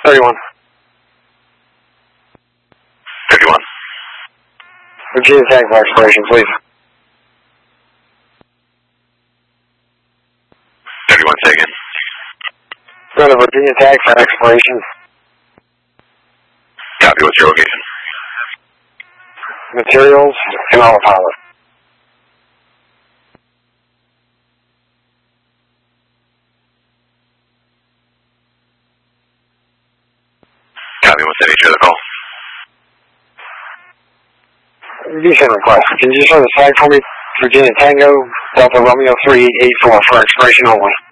31. 51. Virginia Tango expiration, please. 31 taken. Go to Virginia Tag for expiration. Copy, what's your location? Materials and autopilot. Copy, what's the nature of the call? Descent request. Can you send the flag for me? Virginia Tango, Delta Romeo 3884 for expiration only.